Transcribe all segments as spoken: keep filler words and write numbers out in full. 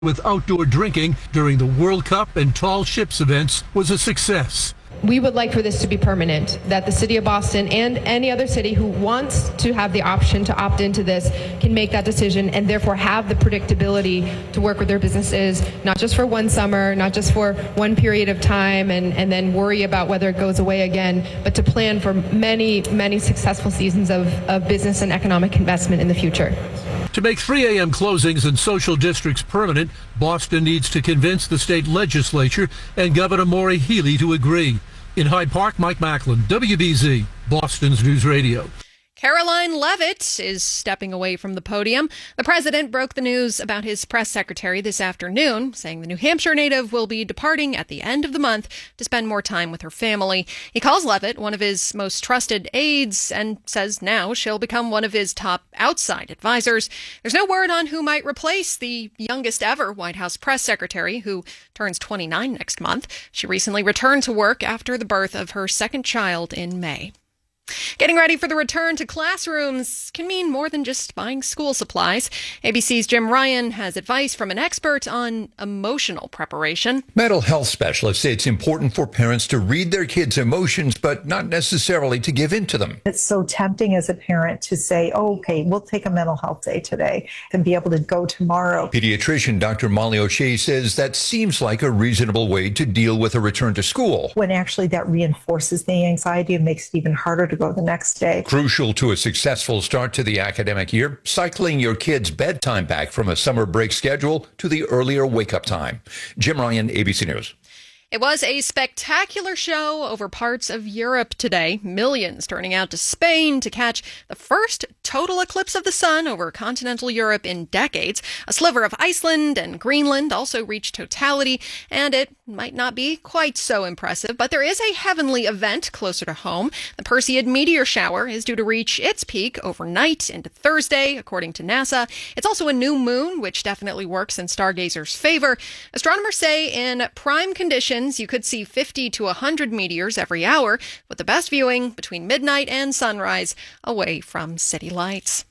with outdoor drinking during the World Cup and tall ships events was a success. We would like for this to be permanent, that the city of Boston and any other city who wants to have the option to opt into this can make that decision and therefore have the predictability to work with their businesses, not just for one summer, not just for one period of time and, and then worry about whether it goes away again, but to plan for many, many successful seasons of, of business and economic investment in the future. To make three a.m. closings in social districts permanent, Boston needs to convince the state legislature and Governor Maura Healey to agree. In Hyde Park, Mike Macklin, W B Z, Boston's News Radio. Caroline Leavitt is stepping away from the podium. The president broke the news about his press secretary this afternoon, saying the New Hampshire native will be departing at the end of the month to spend more time with her family. He calls Leavitt one of his most trusted aides and says now she'll become one of his top outside advisors. There's no word on who might replace the youngest ever White House press secretary, who turns twenty-nine next month. She recently returned to work after the birth of her second child in May. Getting ready for the return to classrooms can mean more than just buying school supplies. A B C's Jim Ryan has advice from an expert on emotional preparation. Mental health specialists say it's important for parents to read their kids' emotions, but not necessarily to give in to them. It's so tempting as a parent to say, oh, okay, we'll take a mental health day today and be able to go tomorrow. Pediatrician Doctor Molly O'Shea says that seems like a reasonable way to deal with a return to school. When actually that reinforces the anxiety and makes it even harder to go the next day. Crucial to a successful start to the academic year, cycling your kids' bedtime back from a summer break schedule to the earlier wake-up time. Jim Ryan, A B C News. It was a spectacular show over parts of Europe today. Millions turning out to Spain to catch the first total eclipse of the sun over continental Europe in decades. A sliver of Iceland and Greenland also reached totality, and it might not be quite so impressive, but there is a heavenly event closer to home. The Perseid meteor shower is due to reach its peak overnight into Thursday, according to NASA. It's also a new moon, which definitely works in stargazers' favor. Astronomers say in prime conditions, you could see fifty to one hundred meteors every hour, with the best viewing between midnight and sunrise away from city lights.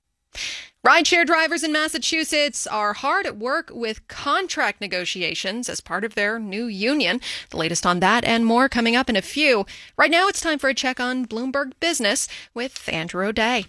Rideshare drivers in Massachusetts are hard at work with contract negotiations as part of their new union. The latest on that and more coming up in a few. Right now, it's time for a check on Bloomberg Business with Andrew O'Day.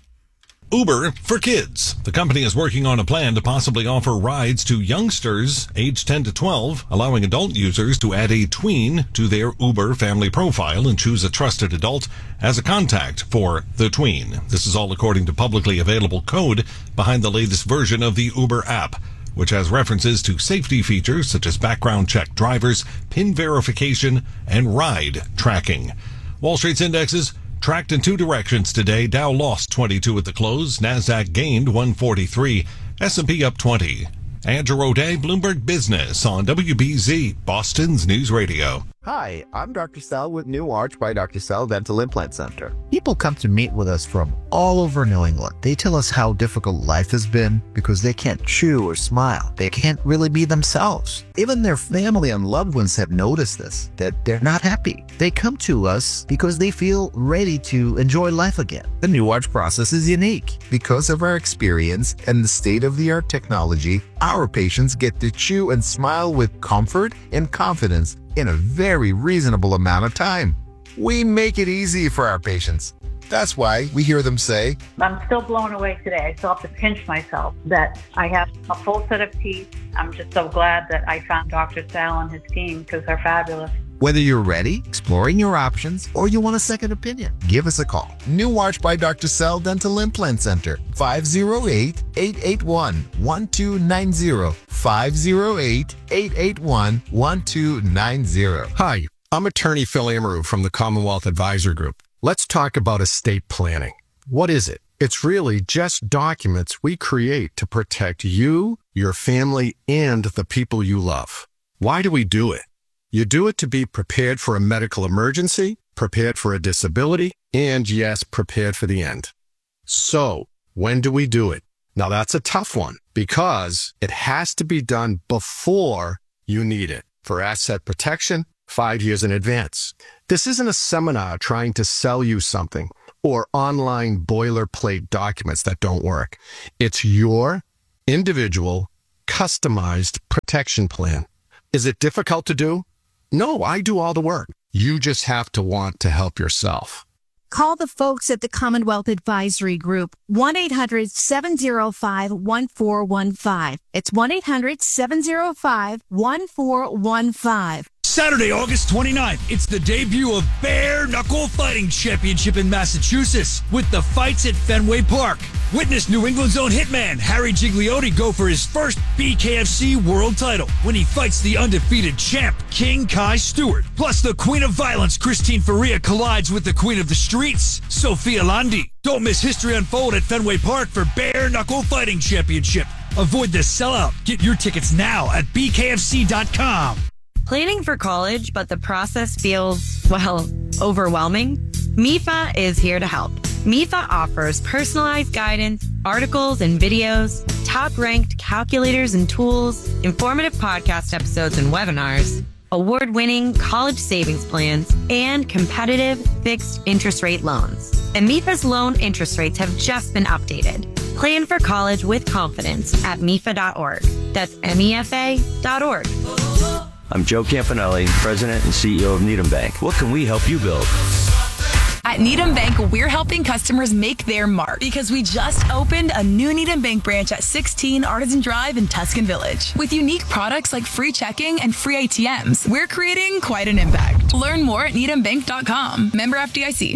Uber for Kids. The company is working on a plan to possibly offer rides to youngsters aged ten to twelve, allowing adult users to add a tween to their Uber family profile and choose a trusted adult as a contact for the tween. This is all according to publicly available code behind the latest version of the Uber app, which has references to safety features such as background check drivers, PIN verification, and ride tracking. Wall Street's indexes tracked in two directions today. Dow lost twenty-two at the close. NASDAQ gained one forty-three. S and P up twenty. Andrew O'Day, Bloomberg Business on W B Z, Boston's News Radio. Hi, I'm Doctor Sal with New Arch by Doctor Sal Dental Implant Center. People come to meet with us from all over New England. They tell us how difficult life has been because they can't chew or smile. They can't really be themselves. Even their family and loved ones have noticed this, that they're not happy. They come to us because they feel ready to enjoy life again. The New Arch process is unique. Because of our experience and the state-of-the-art technology, our patients get to chew and smile with comfort and confidence in a very reasonable amount of time. We make it easy for our patients. That's why we hear them say, I'm still blown away today. I still have to pinch myself that I have a full set of teeth. I'm just so glad that I found Doctor Sal and his team because they're fabulous. Whether you're ready, exploring your options, or you want a second opinion, give us a call. New Arch by Doctor Sal Dental Implant Center, five oh eight, eight eight one, one two nine zero, five oh eight, eight eight one, one two nine zero. Hi, I'm attorney Phil Amaru from the Commonwealth Advisor Group. Let's talk about estate planning. What is it? It's really just documents we create to protect you, your family, and the people you love. Why do we do it? You do it to be prepared for a medical emergency, prepared for a disability, and yes, prepared for the end. So, when do we do it? Now that's a tough one because it has to be done before you need it. For asset protection, five years in advance. This isn't a seminar trying to sell you something or online boilerplate documents that don't work. It's your individual customized protection plan. Is it difficult to do? No, I do all the work. You just have to want to help yourself. Call the folks at the Commonwealth Advisory Group, one eight hundred seven oh five one four one five. It's one eight hundred seven oh five one four one five. Saturday, August twenty-ninth, it's the debut of Bare Knuckle Fighting Championship in Massachusetts with the fights at Fenway Park. Witness New England's own hitman, Harry Gigliotti, go for his first B K F C world title when he fights the undefeated champ, King Kai Stewart. Plus, the Queen of Violence, Christine Faria, collides with the Queen of the Streets, Sophia Landi. Don't miss history unfold at Fenway Park for Bare Knuckle Fighting Championship. Avoid the sellout. Get your tickets now at B K F C dot com. Planning for college, but the process feels, well, overwhelming? M I F A is here to help. M I F A offers personalized guidance, articles and videos, top-ranked calculators and tools, informative podcast episodes and webinars, award-winning college savings plans, and competitive fixed interest rate loans. And M I F A's loan interest rates have just been updated. Plan for college with confidence at M I F A dot org. That's M E F A dot org. I'm Joe Campanelli, President and C E O of Needham Bank. What can we help you build? At Needham Bank, we're helping customers make their mark because we just opened a new Needham Bank branch at sixteen Artisan Drive in Tuscan Village. With unique products like free checking and free A T Ms, we're creating quite an impact. Learn more at needham bank dot com. Member F D I C.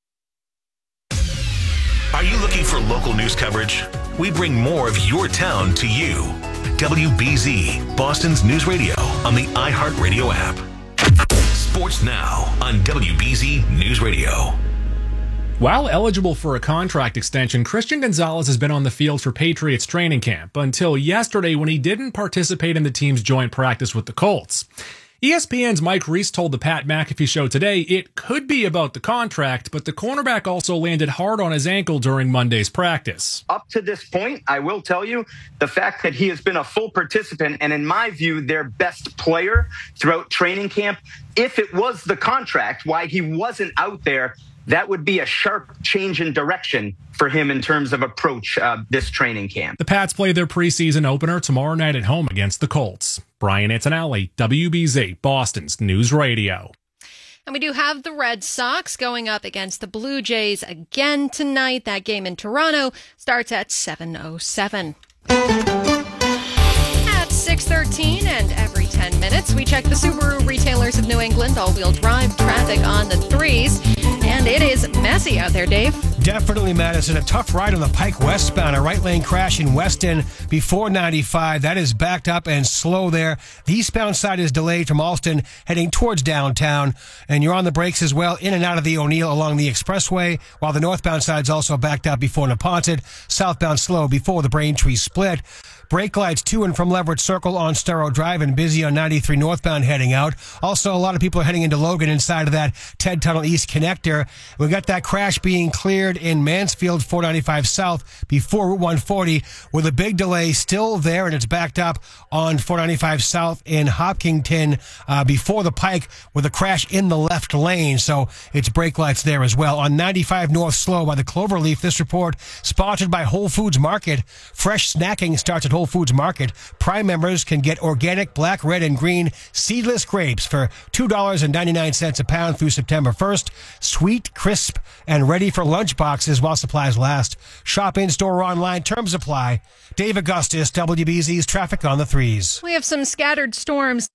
Are you looking for local news coverage? We bring more of your town to you. W B Z, Boston's news radio on the iHeartRadio app. Sports Now on W B Z News Radio. While eligible for a contract extension, Christian Gonzalez has been on the field for Patriots training camp until yesterday when he didn't participate in the team's joint practice with the Colts. E S P N's Mike Reese told the Pat McAfee Show today it could be about the contract, but the cornerback also landed hard on his ankle during Monday's practice. Up to this point, I will tell you, the fact that he has been a full participant and, in my view, their best player throughout training camp, if it was the contract, why he wasn't out there, that would be a sharp change in direction for him in terms of approach uh, this training camp. The Pats play their preseason opener tomorrow night at home against the Colts. Brian Antonelli, W B Z, Boston's News Radio. And we do have the Red Sox going up against the Blue Jays again tonight. That game in Toronto starts at seven oh seven. At six thirteen and every ten minutes, we check the Subaru retailers of New England all-wheel drive traffic on the threes. And it is messy out there, Dave. Definitely, Madison. A tough ride on the Pike westbound. A right lane crash in Weston before ninety-five. That is backed up and slow there. The eastbound side is delayed from Alston heading towards downtown. And you're on the brakes as well in and out of the O'Neill along the expressway, while the northbound side is also backed up before Neponset. Southbound slow before the Braintree split. Brake lights to and from Leverett Circle on Starrow Drive and busy on ninety-three northbound heading out. Also, a lot of people are heading into Logan inside of that Ted Tunnel East connector. We got that crash being cleared in Mansfield four ninety-five South before Route one forty with a big delay still there, and it's backed up on four ninety-five South in Hopkinton uh, before the Pike with a crash in the left lane. So it's brake lights there as well. On ninety-five North slow by the Cloverleaf. This report sponsored by Whole Foods Market. Fresh snacking starts at Whole Foods Market. Prime members can get organic black, red, and green seedless grapes for two dollars and ninety-nine cents a pound through September first. Sweet, crisp, and ready for lunch boxes while supplies last. Shop in-store or online. Terms apply. Dave Augustus, W B Z's Traffic on the Threes. We have some scattered storms.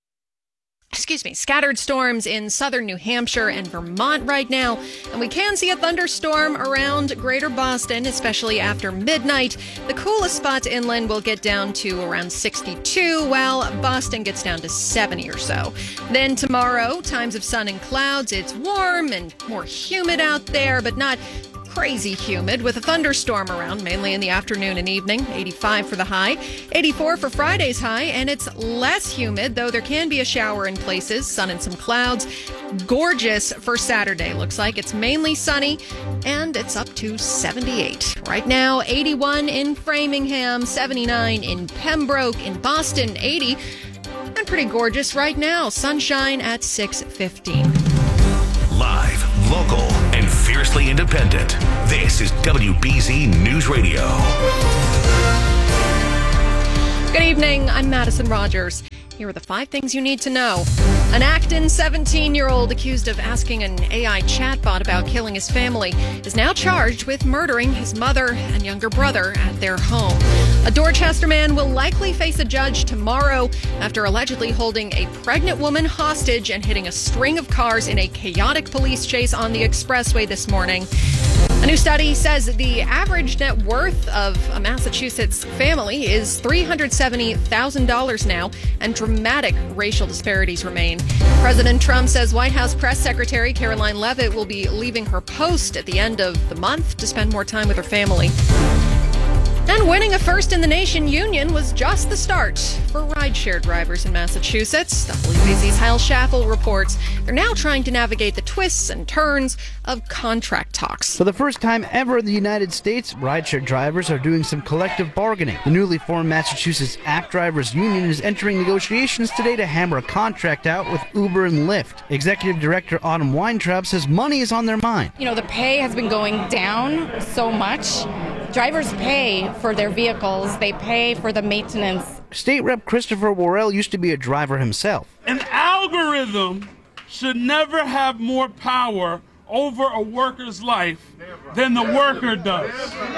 Excuse me, scattered storms in southern New Hampshire and Vermont right now. And we can see a thunderstorm around greater Boston, especially after midnight. The coolest spots inland will get down to around sixty-two, while Boston gets down to seventy or so. Then tomorrow, times of sun and clouds. It's warm and more humid out there, but not crazy humid, with a thunderstorm around mainly in the afternoon and evening. eighty-five for the high, eighty-four for Friday's high, and it's less humid, though there can be a shower in places, sun and some clouds. Gorgeous for Saturday. Looks like it's mainly sunny, and it's up to seventy-eight. Right now, eighty-one in Framingham, seventy-nine in Pembroke, in Boston, eighty, and pretty gorgeous right now. Sunshine at six fifteen. Live, local, and fiercely independent. This is W B Z News Radio. Good evening, I'm Madison Rogers. Here are the five things you need to know. An Acton seventeen-year-old accused of asking an A I chatbot about killing his family is now charged with murdering his mother and younger brother at their home. A Dorchester man will likely face a judge tomorrow after allegedly holding a pregnant woman hostage and hitting a string of cars in a chaotic police chase on the expressway this morning. A new study says the average net worth of a Massachusetts family is three hundred seventy thousand dollars now, and dramatic racial disparities remain. President Trump says White House Press Secretary Caroline Leavitt will be leaving her post at the end of the month to spend more time with her family. And winning a First in the Nation union was just the start for rideshare drivers in Massachusetts. W B Z's Hal Schaffel reports they're now trying to navigate the twists and turns of contract talks. For the first time ever in the United States, rideshare drivers are doing some collective bargaining. The newly formed Massachusetts App Drivers Union is entering negotiations today to hammer a contract out with Uber and Lyft. Executive Director Autumn Weintraub says money is on their mind. You know, the pay has been going down so much. Drivers pay for their vehicles. They pay for the maintenance. State Rep Christopher Worrell used to be a driver himself. An algorithm should never have more power over a worker's life than the worker does.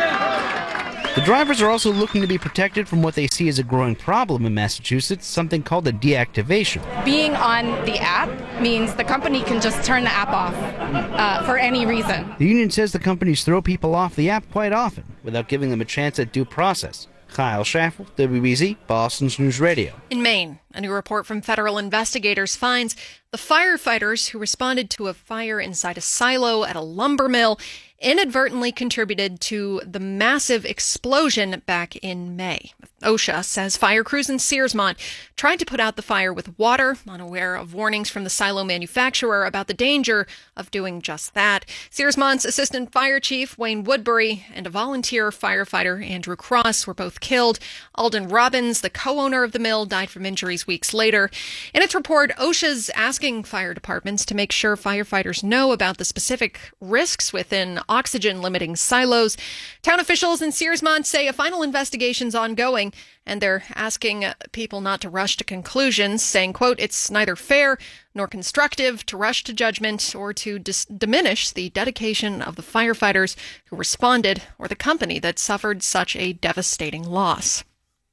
The drivers are also looking to be protected from what they see as a growing problem in Massachusetts, something called a deactivation. Being on the app means the company can just turn the app off uh, for any reason. The union says the companies throw people off the app quite often without giving them a chance at due process. Kyle Schaffel, W B Z, Boston's News Radio. In Maine, a new report from federal investigators finds the firefighters who responded to a fire inside a silo at a lumber mill inadvertently contributed to the massive explosion back in May. OSHA says fire crews in Searsmont tried to put out the fire with water, unaware of warnings from the silo manufacturer about the danger of doing just that. Searsmont's assistant fire chief, Wayne Woodbury, and a volunteer firefighter, Andrew Cross, were both killed. Alden Robbins, the co-owner of the mill, died from injuries weeks later. In its report, OSHA's asking fire departments to make sure firefighters know about the specific risks within oxygen-limiting silos. Town officials in Searsmont say a final investigation's ongoing, and they're asking people not to rush to conclusions, saying, quote, "It's neither fair nor constructive to rush to judgment or to dis- diminish the dedication of the firefighters who responded or the company that suffered such a devastating loss."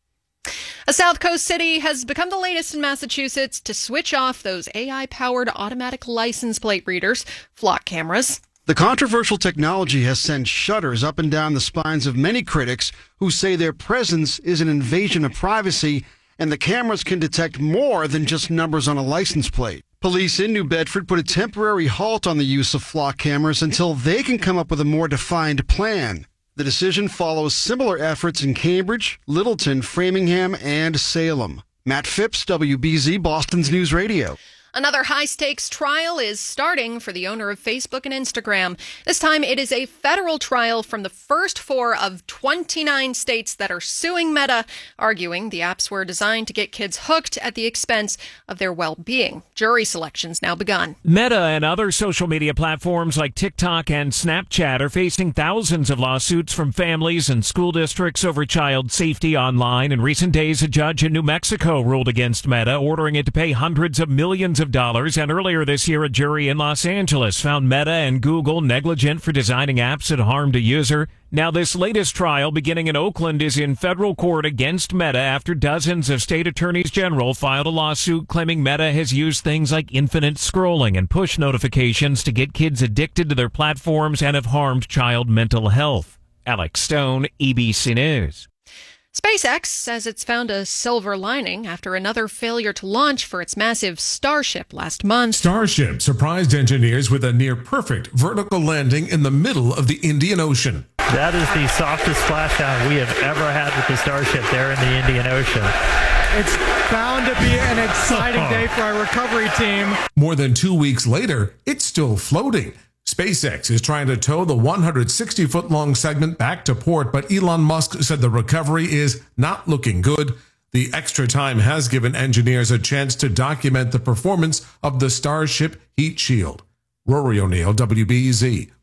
A South Coast city has become the latest in Massachusetts to switch off those A I-powered automatic license plate readers, flock cameras. The controversial technology has sent shudders up and down the spines of many critics who say their presence is an invasion of privacy and the cameras can detect more than just numbers on a license plate. Police in New Bedford put a temporary halt on the use of flock cameras until they can come up with a more defined plan. The decision follows similar efforts in Cambridge, Littleton, Framingham, and Salem. Matt Phipps, W B Z, Boston's News Radio. Another high-stakes trial is starting for the owner of Facebook and Instagram. This time it is a federal trial from the first four of twenty-nine states that are suing Meta, arguing the apps were designed to get kids hooked at the expense of their well-being. Jury selection's now begun. Meta and other social media platforms like TikTok and Snapchat are facing thousands of lawsuits from families and school districts over child safety online. In recent days, a judge in New Mexico ruled against Meta, ordering it to pay hundreds of millions of dollars. And earlier this year, a jury in Los Angeles found Meta and Google negligent for designing apps that harmed a user. Now, this latest trial, beginning in Oakland, is in federal court against Meta after dozens of state attorneys general filed a lawsuit claiming Meta has used things like infinite scrolling and push notifications to get kids addicted to their platforms and have harmed child mental health. Alex Stone, E B C News. SpaceX says it's found a silver lining after another failure to launch for its massive Starship last month. Starship surprised engineers with a near-perfect vertical landing in the middle of the Indian Ocean. That is the softest splashdown we have ever had with the Starship there in the Indian Ocean. It's bound to be an exciting day for our recovery team. More than two weeks later, it's still floating. SpaceX is trying to tow the one hundred sixty foot long segment back to port, but Elon Musk said the recovery is not looking good. The extra time has given engineers a chance to document the performance of the Starship heat shield. Rory O'Neill, W B Z,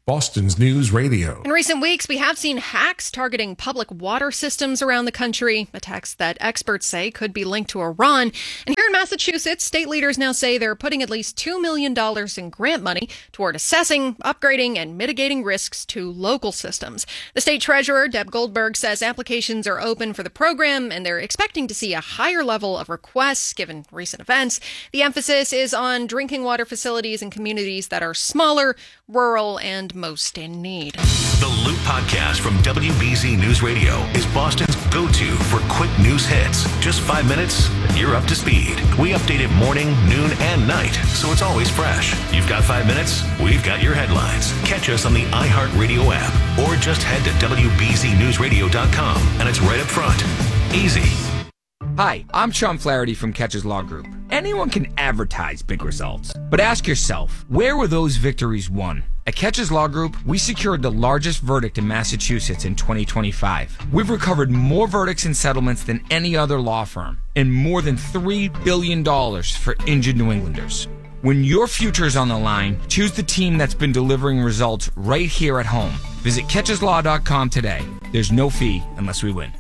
Boston's News Radio. In recent weeks, we have seen hacks targeting public water systems around the country, attacks that experts say could be linked to Iran. And here in Massachusetts, state leaders now say they're putting at least two million dollars in grant money toward assessing, upgrading, and mitigating risks to local systems. The state treasurer, Deb Goldberg, says applications are open for the program, and they're expecting to see a higher level of requests given recent events. The emphasis is on drinking water facilities in communities that are smaller, rural, and most in need. The Loop Podcast from W B Z News Radio is Boston's go-to for quick news hits. Just five minutes, and you're up to speed. We update it morning, noon, and night, so it's always fresh. You've got five minutes, we've got your headlines. Catch us on the iHeartRadio app, or just head to W B Z news radio dot com, and it's right up front. Easy. Hi, I'm Sean Flaherty from Catches Law Group. Anyone can advertise big results, but ask yourself, where were those victories won? At Catches Law Group, we secured the largest verdict in Massachusetts in twenty twenty-five. We've recovered more verdicts and settlements than any other law firm, and more than three billion dollars for injured New Englanders. When your future is on the line, choose the team that's been delivering results right here at home. Visit catches law dot com today. There's no fee unless we win.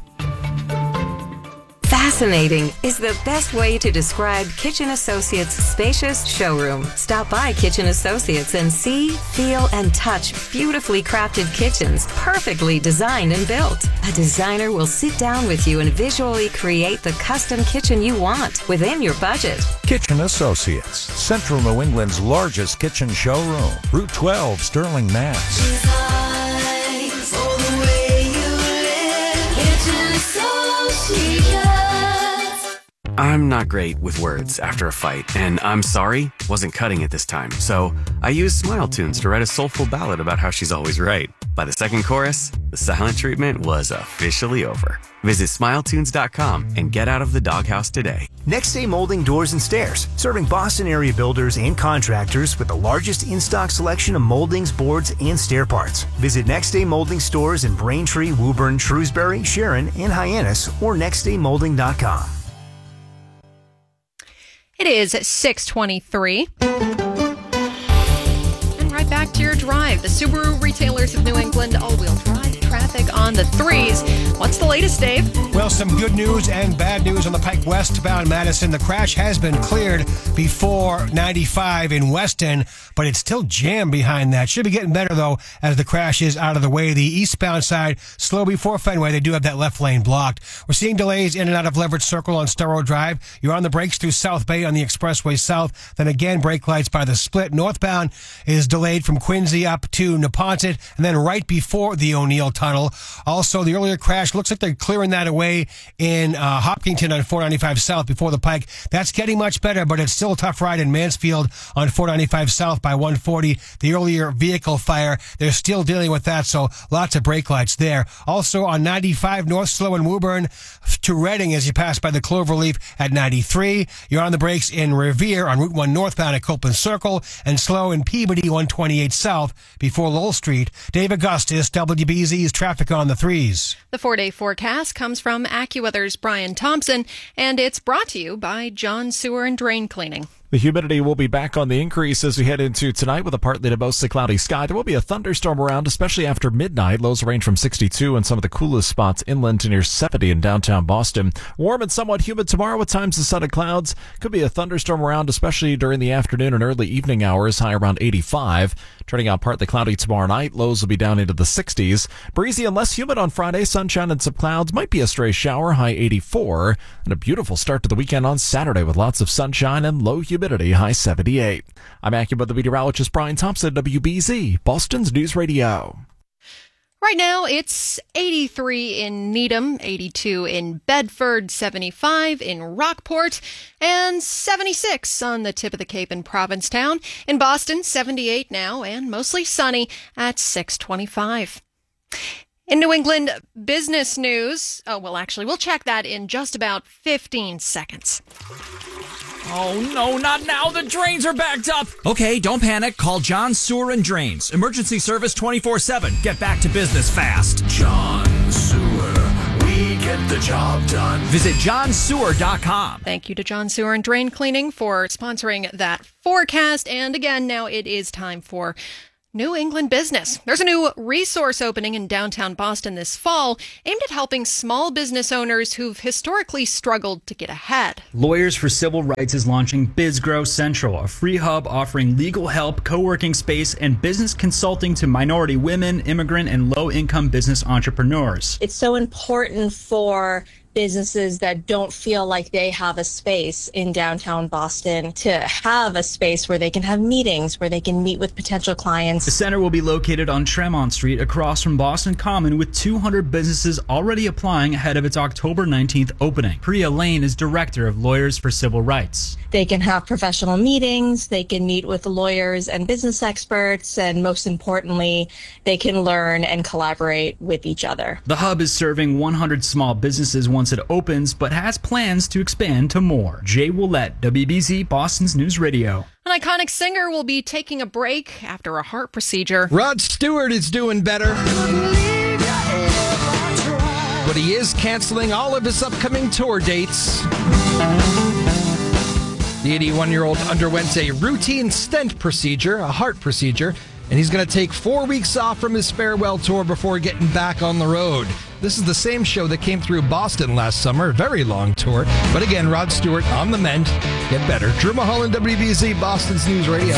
Fascinating is the best way to describe Kitchen Associates' spacious showroom. Stop by Kitchen Associates and see, feel, and touch beautifully crafted kitchens, perfectly designed and built. A designer will sit down with you and visually create the custom kitchen you want within your budget. Kitchen Associates, Central New England's largest kitchen showroom. Route twelve, Sterling, Mass. Designs all the way you live. Kitchen Associates. I'm not great with words after a fight, and I'm sorry wasn't cutting it this time. So I used Smile Tunes to write a soulful ballad about how she's always right. By the second chorus, the silent treatment was officially over. Visit smile tunes dot com and get out of the doghouse today. Next Day Molding Doors and Stairs, serving Boston area builders and contractors with the largest in-stock selection of moldings, boards, and stair parts. Visit Next Day Molding stores in Braintree, Woburn, Shrewsbury, Sharon, and Hyannis, or next day molding dot com. It is six twenty-three. And right back to your drive. The Subaru Retailers of New England all-wheel drive traffic on the threes. What's the latest, Dave? Well, some good news and bad news on the Pike westbound Madison. The crash has been cleared before ninety-five in Weston, but it's still jammed behind that. Should be getting better, though, as the crash is out of the way. The eastbound side, slow before Fenway. They do have that left lane blocked. We're seeing delays in and out of Leverett Circle on Storrow Drive. You're on the brakes through South Bay on the Expressway South. Then again, brake lights by the split. Northbound is delayed from Quincy up to Neponset, and then right before the O'Neill Tunnel. Also, the earlier crash, looks like they're clearing that away in uh, Hopkinton on four ninety-five South before the Pike. That's getting much better, but it's still a tough ride in Mansfield on four ninety-five South by one forty. The earlier vehicle fire, they're still dealing with that, so lots of brake lights there. Also on ninety-five North, slow in Woburn to Reading as you pass by the Cloverleaf at ninety-three. You're on the brakes in Revere on Route one northbound at Copeland Circle, and slow in Peabody one twenty-eight South before Lowell Street. Dave Augustus, W B Z's traffic on the threes. The four-day forecast comes from AccuWeather's Brian Thompson, and it's brought to you by John Sewer and Drain Cleaning. The humidity will be back on the increase as we head into tonight with a partly to mostly cloudy sky. There will be a thunderstorm around, especially after midnight. Lows range from sixty-two and some of the coolest spots inland to near seventy in downtown Boston. Warm and somewhat humid tomorrow with times of sun and clouds. Could be a thunderstorm around, especially during the afternoon and early evening hours, high around eighty-five. Turning out partly cloudy tomorrow night. Lows will be down into the sixties. Breezy and less humid on Friday. Sunshine and some clouds. Might be a stray shower, high eighty-four. And a beautiful start to the weekend on Saturday with lots of sunshine and low humidity, high seventy-eight. I'm AccuWeather meteorologist Brian Thompson, W B Z, Boston's News Radio. Right now, it's eighty-three in Needham, eighty-two in Bedford, seventy-five in Rockport, and seventy-six on the tip of the Cape in Provincetown. In Boston, seventy-eight now, and mostly sunny at six twenty-five. In New England business news, oh, well, actually, we'll check that in just about fifteen seconds. Oh, no, not now. The drains are backed up. Okay, don't panic. Call John Sewer and Drains. Emergency service twenty-four seven. Get back to business fast. John Sewer, we get the job done. Visit john sewer dot com. Thank you to John Sewer and Drain Cleaning for sponsoring that forecast. And again, now it is time for New England business. There's a new resource opening in downtown Boston this fall aimed at helping small business owners who've historically struggled to get ahead. Lawyers for Civil Rights is launching BizGrow Central, a free hub offering legal help, co-working space, and business consulting to minority women, immigrant, and low-income business entrepreneurs. It's so important for businesses that don't feel like they have a space in downtown Boston to have a space where they can have meetings, where they can meet with potential clients. The center will be located on Tremont Street across from Boston Common, with two hundred businesses already applying ahead of its October nineteenth opening. Priya Lane is director of Lawyers for Civil Rights. They can have professional meetings, they can meet with lawyers and business experts, and most importantly, they can learn and collaborate with each other. The hub is serving one hundred small businesses once it opens, but has plans to expand to more. Jay Willett, W B Z Boston's News Radio. An iconic singer will be taking a break after a heart procedure. Rod Stewart is doing better, but he is canceling all of his upcoming tour dates. The eighty-one-year-old underwent a routine stent procedure, a heart procedure, and he's going to take four weeks off from his farewell tour before getting back on the road. This is the same show that came through Boston last summer, a very long tour. But again, Rod Stewart on the mend. Get better. Drew Mulholland, W B Z, Boston's News Radio.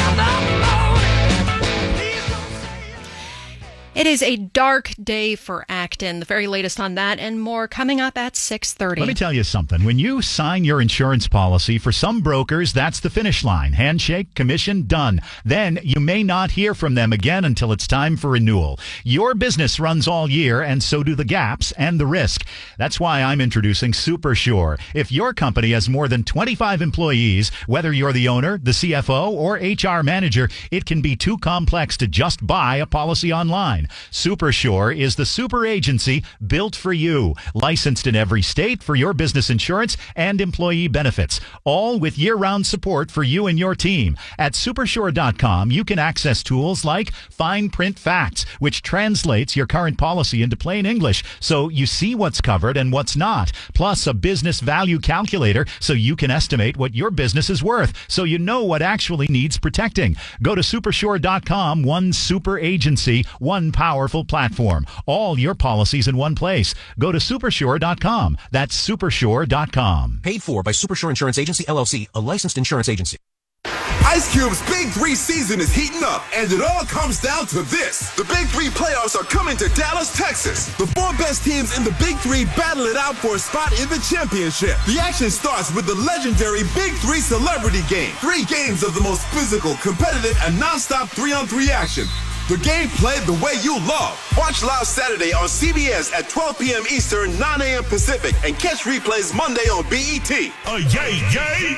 It is a dark day for Acton. The very latest on that and more coming up at six thirty. Let me tell you something. When you sign your insurance policy, for some brokers, that's the finish line. Handshake, commission, done. Then you may not hear from them again until it's time for renewal. Your business runs all year, and so do the gaps and the risk. That's why I'm introducing SuperSure. If your company has more than twenty-five employees, whether you're the owner, the C F O, or H R manager, it can be too complex to just buy a policy online. SuperSure is the super agency built for you, licensed in every state for your business insurance and employee benefits, all with year-round support for you and your team. At supersure dot com, you can access tools like Fine Print Facts, which translates your current policy into plain English so you see what's covered and what's not, plus a business value calculator so you can estimate what your business is worth so you know what actually needs protecting. Go to supersure dot com, one super agency, one powerful platform. All your policies in one place. Go to supersure dot com. That's supersure dot com. Paid for by Supersure Insurance Agency, L L C, a licensed insurance agency. Ice Cube's Big Three season is heating up, and it all comes down to this. The Big Three playoffs are coming to Dallas, Texas. The four best teams in the Big Three battle it out for a spot in the championship. The action starts with the legendary Big Three Celebrity Game. Three games of the most physical, competitive, and nonstop three-on-three action. The game played the way you love. Watch live Saturday on C B S at twelve p.m. Eastern, nine a.m. Pacific, and catch replays Monday on B E T. Oh, yay, yay!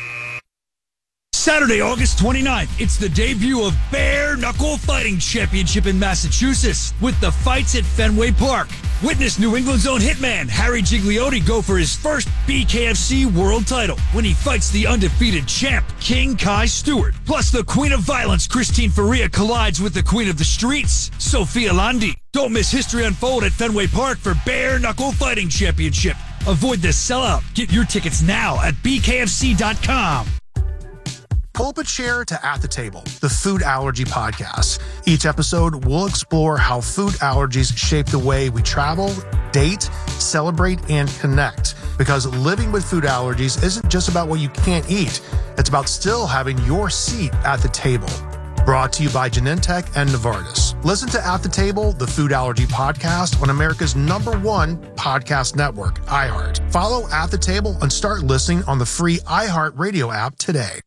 Saturday, August twenty-ninth, it's the debut of Bare Knuckle Fighting Championship in Massachusetts with the fights at Fenway Park. Witness New England's own hitman Harry Gigliotti go for his first B K F C world title when he fights the undefeated champ King Kai Stewart. Plus, the Queen of Violence Christine Faria collides with the Queen of the Streets Sophia Landi. Don't miss history unfold at Fenway Park for Bare Knuckle Fighting Championship. Avoid the sellout. Get your tickets now at B K F C dot com. Pulpit Chair to At the Table, the food allergy podcast. Each episode, we'll explore how food allergies shape the way we travel, date, celebrate, and connect. Because living with food allergies isn't just about what you can't eat. It's about still having your seat at the table. Brought to you by Genentech and Novartis. Listen to At the Table, the food allergy podcast on America's number one podcast network, iHeart. Follow At the Table and start listening on the free iHeart Radio app today.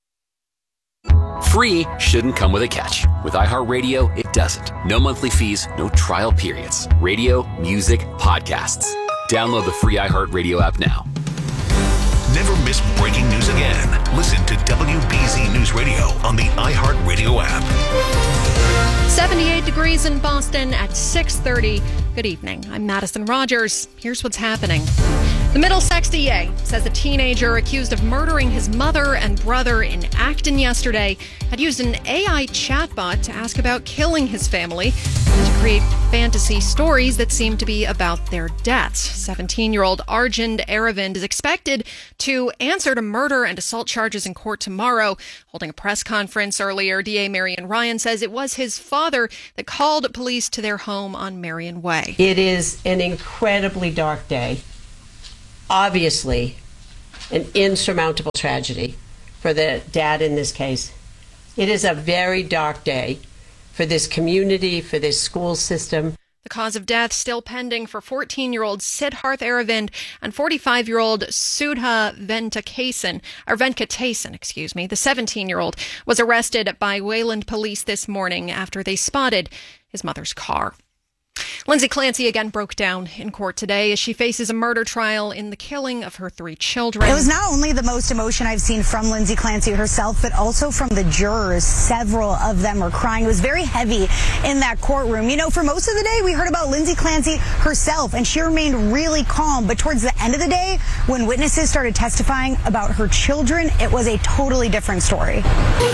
Free shouldn't come with a catch. With iHeartRadio, it doesn't. No monthly fees, no trial periods. Radio, music, podcasts. Download the free iHeartRadio app now. Never miss breaking news again. Listen to W B Z News Radio on the iHeartRadio app. seventy-eight degrees in Boston at six thirty. Good evening. I'm Madison Rogers. Here's what's happening. The Middlesex D A says a teenager accused of murdering his mother and brother in Acton yesterday had used an A I chatbot to ask about killing his family and to create fantasy stories that seem to be about their deaths. seventeen-year-old Arjun Aravind is expected to answer to murder and assault charges in court tomorrow. Holding a press conference earlier, D A Marion Ryan says it was his father that called police to their home on Marion Way. It is an incredibly dark day. Obviously, an insurmountable tragedy for the dad in this case. It is a very dark day for this community, for this school system. The cause of death still pending for fourteen-year-old Siddharth Aravind and forty-five-year-old Sudha Venkatasan, or Venkatasan, excuse me. The seventeen-year-old was arrested by Wayland police this morning after they spotted his mother's car. Lindsay Clancy again broke down in court today as she faces a murder trial in the killing of her three children. It was not only the most emotion I've seen from Lindsay Clancy herself, but also from the jurors. Several of them were crying. It was very heavy in that courtroom. You know, for most of the day, we heard about Lindsay Clancy herself, and she remained really calm. But towards the end of the day, when witnesses started testifying about her children, it was a totally different story.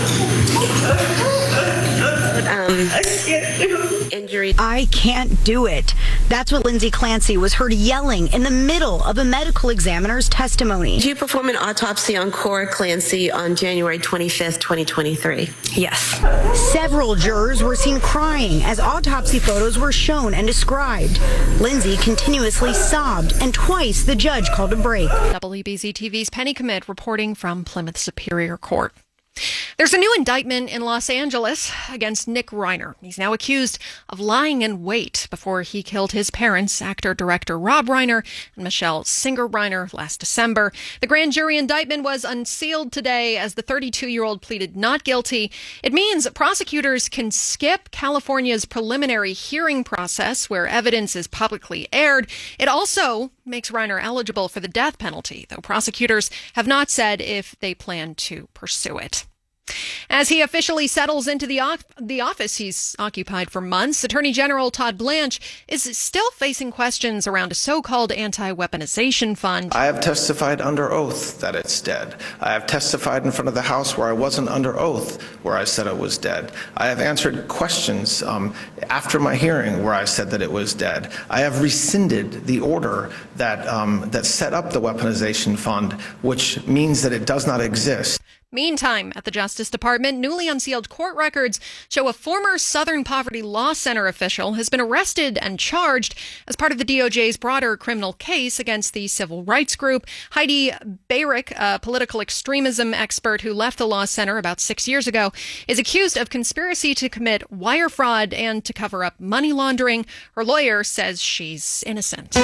Um, injury. I can't do it. That's what Lindsay Clancy was heard yelling in the middle of a medical examiner's testimony. Did you perform an autopsy on Cora Clancy on January twenty-fifth, twenty twenty-three? Yes. Several jurors were seen crying as autopsy photos were shown and described. Lindsay continuously sobbed, and twice the judge called a break. W B Z T V's Penny Commit reporting from Plymouth Superior Court. There's a new indictment in Los Angeles against Nick Reiner. He's now accused of lying in wait before he killed his parents, actor-director Rob Reiner and Michelle Singer Reiner, last December. The grand jury indictment was unsealed today as the thirty-two-year-old pleaded not guilty. It means prosecutors can skip California's preliminary hearing process where evidence is publicly aired. It also makes Reiner eligible for the death penalty, though prosecutors have not said if they plan to pursue it. As he officially settles into the, off- the office he's occupied for months, Attorney General Todd Blanche is still facing questions around a so-called anti-weaponization fund. I have testified under oath that it's dead. I have testified in front of the House where I wasn't under oath where I said it was dead. I have answered questions um, after my hearing where I said that it was dead. I have rescinded the order that, um, that set up the weaponization fund, which means that it does not exist. Meantime, at the Justice Department, newly unsealed court records show a former Southern Poverty Law Center official has been arrested and charged as part of the D O J's broader criminal case against the civil rights group. Heidi Bayrick, a political extremism expert who left the Law Center about six years ago, is accused of conspiracy to commit wire fraud and to cover up money laundering. Her lawyer says she's innocent.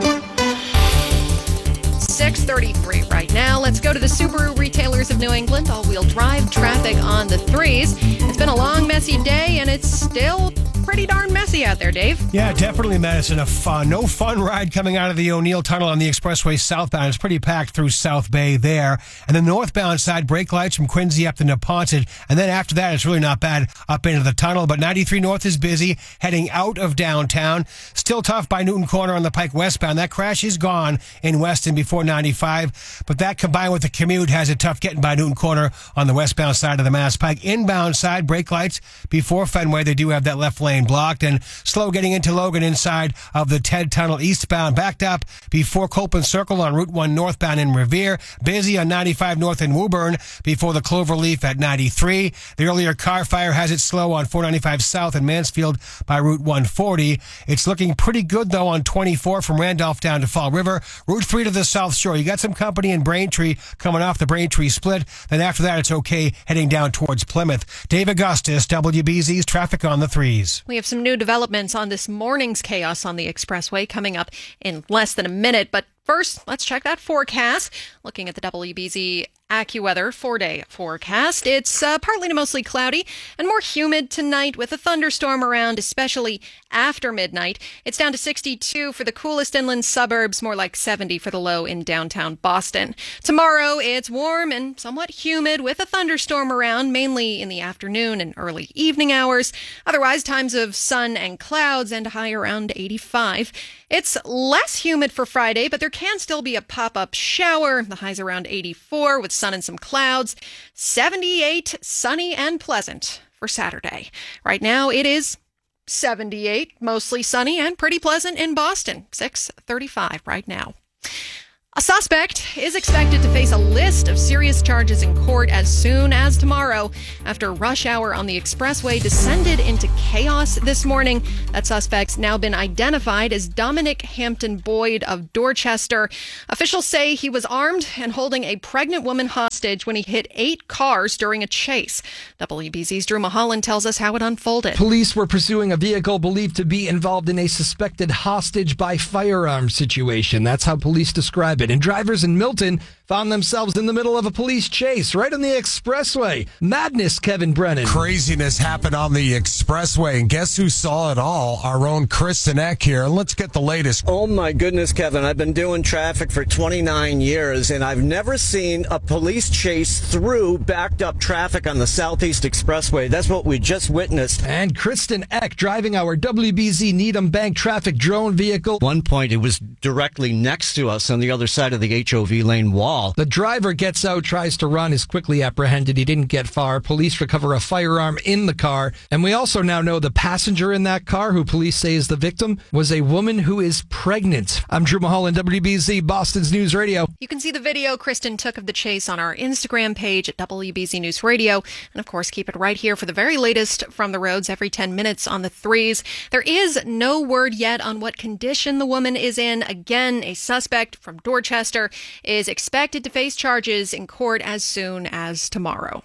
six thirty-three right now. Let's go to the Subaru Retailers of New England. All-wheel drive traffic on the threes. It's been a long, messy day, and it's still pretty darn messy out there, Dave. Yeah, definitely, Madison. A fun, no fun ride coming out of the O'Neill Tunnel on the expressway southbound. It's pretty packed through South Bay there. And the northbound side, brake lights from Quincy up to Neponset. And then after that, it's really not bad up into the tunnel. But ninety-three North is busy, heading out of downtown. Still tough by Newton Corner on the Pike westbound. That crash is gone in Weston before ninety-five. But that combined with the commute has it tough getting by Newton Corner on the westbound side of the Mass Pike. Inbound side, brake lights before Fenway. They do have that left lane blocked, and slow getting into Logan inside of the Ted Tunnel eastbound, backed up before Copeland Circle on Route one northbound in Revere, busy on ninety-five north in Woburn before the Cloverleaf at ninety-three. The earlier car fire has it slow on four ninety-five south in Mansfield by Route one forty. It's looking pretty good though on twenty-four from Randolph down to Fall River. Route three to the South Shore. You got some company in Braintree coming off the Braintree split. Then after that, it's okay heading down towards Plymouth. Dave Augustus, W B Z's traffic on the threes. We have some new developments on this morning's chaos on the expressway coming up in less than a minute. But first, let's check that forecast. Looking at the W B Z AccuWeather four-day forecast, it's uh, partly to mostly cloudy and more humid tonight with a thunderstorm around, especially after midnight. It's down to sixty-two for the coolest inland suburbs, more like seventy for the low in downtown Boston. Tomorrow, it's warm and somewhat humid with a thunderstorm around, mainly in the afternoon and early evening hours. Otherwise, times of sun and clouds and a high around eighty-five. It's less humid for Friday, but there can still be a pop-up shower. The high's around eighty-four with sun and some clouds. seventy-eight, sunny and pleasant for Saturday. Right now it is seventy-eight, mostly sunny and pretty pleasant in Boston. six thirty-five right now. A suspect is expected to face a list of serious charges in court as soon as tomorrow after rush hour on the expressway descended into chaos this morning. That suspect's now been identified as Dominic Hampton Boyd of Dorchester. Officials say he was armed and holding a pregnant woman hostage when he hit eight cars during a chase. W B Z's Drew Mulholland tells us how it unfolded. Police were pursuing a vehicle believed to be involved in a suspected hostage by firearm situation. That's how police describe it. And drivers in Milton found themselves in the middle of a police chase right on the expressway. Madness, Kevin Brennan. Craziness happened on the expressway, and guess who saw it all? Our own Kristen Eck here. Let's get the latest. Oh my goodness, Kevin. I've been doing traffic for twenty-nine years, and I've never seen a police chase through backed up traffic on the Southeast Expressway. That's what we just witnessed. And Kristen Eck driving our W B Z Needham Bank traffic drone vehicle. At one point, it was directly next to us on the other side of the H O V lane wall. The driver gets out, tries to run, is quickly apprehended. He didn't get far. Police recover a firearm in the car. And we also now know the passenger in that car, who police say is the victim, was a woman who is pregnant. I'm Drew Mulholland, W B Z, Boston's News Radio. You can see the video Kristen took of the chase on our Instagram page at W B Z News Radio. And of course, keep it right here for the very latest from the roads every ten minutes on the threes. There is no word yet on what condition the woman is in. Again, a suspect from Dorchester is expected to face charges in court as soon as tomorrow.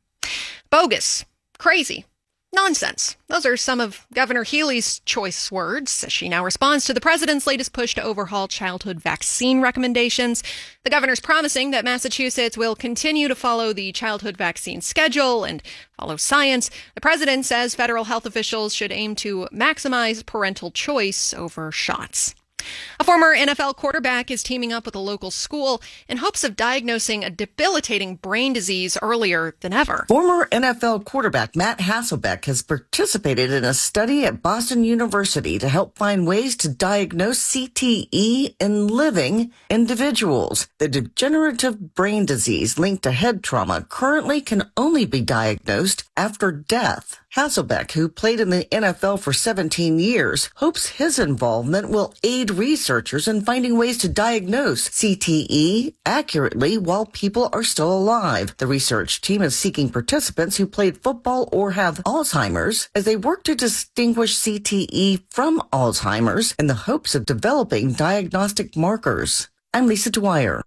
Bogus, crazy, nonsense. Those are some of Governor Healey's choice words as she now responds to the president's latest push to overhaul childhood vaccine recommendations. The governor's promising that Massachusetts will continue to follow the childhood vaccine schedule and follow science. The president says federal health officials should aim to maximize parental choice over shots. A former N F L quarterback is teaming up with a local school in hopes of diagnosing a debilitating brain disease earlier than ever. Former N F L quarterback Matt Hasselbeck has participated in a study at Boston University to help find ways to diagnose C T E in living individuals. The degenerative brain disease linked to head trauma currently can only be diagnosed after death. Hasselbeck, who played in the N F L for seventeen years, hopes his involvement will aid researchers in finding ways to diagnose C T E accurately while people are still alive. The research team is seeking participants who played football or have Alzheimer's as they work to distinguish C T E from Alzheimer's in the hopes of developing diagnostic markers. I'm Lisa Dwyer.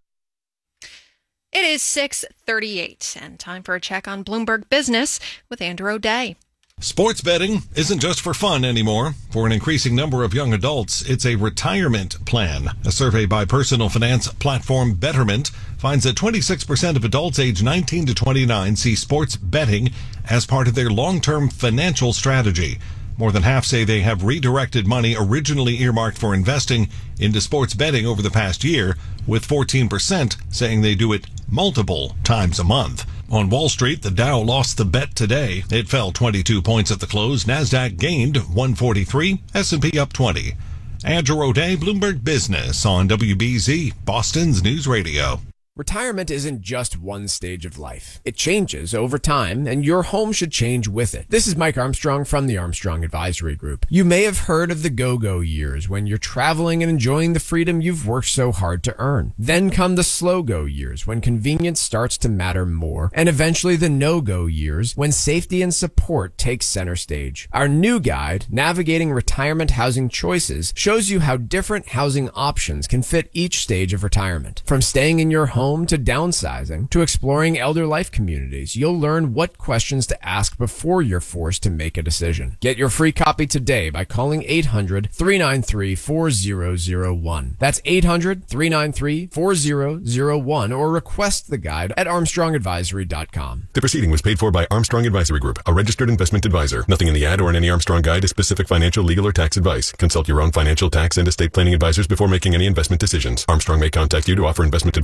It is six thirty-eight and time for a check on Bloomberg Business with Andrew O'Day. Sports betting isn't just for fun anymore. For an increasing number of young adults, it's a retirement plan. A survey by personal finance platform Betterment finds that twenty-six percent of adults aged nineteen to twenty-nine see sports betting as part of their long-term financial strategy. More than half say they have redirected money originally earmarked for investing into sports betting over the past year, with fourteen percent saying they do it multiple times a month. On Wall Street, the Dow lost the bet today. It fell twenty-two points at the close. NASDAQ gained one forty-three, S and P up twenty. Andrew O'Day, Bloomberg Business on W B Z, Boston's News Radio. Retirement isn't just one stage of life. It changes over time, and your home should change with it. This is Mike Armstrong from the Armstrong Advisory Group. You may have heard of the go-go years when you're traveling and enjoying the freedom you've worked so hard to earn. Then come the slow-go years when convenience starts to matter more, and eventually the no-go years when safety and support take center stage. Our new guide, Navigating Retirement Housing Choices, shows you how different housing options can fit each stage of retirement. From staying in your home home to downsizing to exploring elder life communities, you'll learn what questions to ask before you're forced to make a decision. Get your free copy today by calling eight hundred, three nine three, four zero zero one. That's eight hundred, three nine three, four zero zero one, or request the guide at armstrong advisory dot com. The proceeding was paid for by Armstrong Advisory Group, a registered investment advisor. Nothing in the ad or in any Armstrong guide is specific financial, legal, or tax advice. Consult your own financial, tax, and estate planning advisors before making any investment decisions. Armstrong may contact you to offer investment advisory services.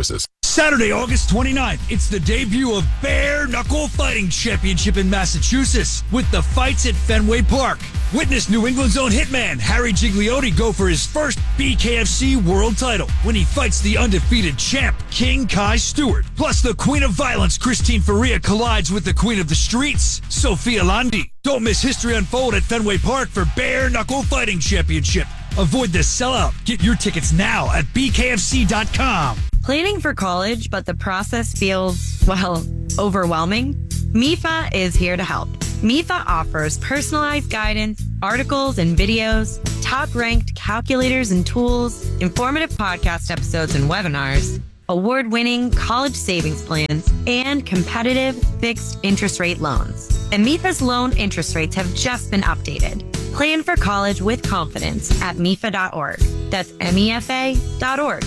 services. Saturday, August twenty-ninth, it's the debut of Bare Knuckle Fighting Championship in Massachusetts with the fights at Fenway Park. Witness New England's own hitman, Harry Gigliotti, go for his first B K F C world title when he fights the undefeated champ, King Kai Stewart. Plus, the Queen of Violence, Christine Faria, collides with the Queen of the Streets, Sophia Landi. Don't miss history unfold at Fenway Park for Bare Knuckle Fighting Championship. Avoid the sellout. Get your tickets now at B K F C dot com. Planning for college, but the process feels, well, overwhelming? M I F A is here to help. M I F A offers personalized guidance, articles and videos, top-ranked calculators and tools, informative podcast episodes and webinars, award-winning college savings plans, and competitive fixed interest rate loans. And M I F A's loan interest rates have just been updated. Plan for college with confidence at M I F A dot org. That's M E F A dot org.